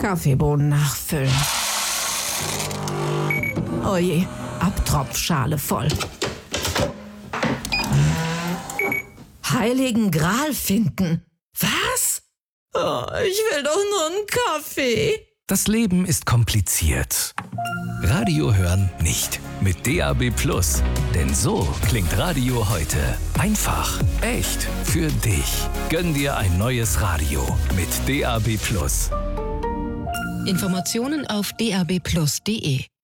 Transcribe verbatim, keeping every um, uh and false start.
Kaffeebohnen nachfüllen. Oje, Abtropfschale voll. Heiligen Gral finden. Was? Oh, ich will doch nur einen Kaffee. Das Leben ist kompliziert. Radio hören nicht. Mit D A B Plus. Denn so klingt Radio heute. Einfach, echt, für dich. Gönn dir ein neues Radio mit D A B Plus. Informationen auf d a b plus punkt d e.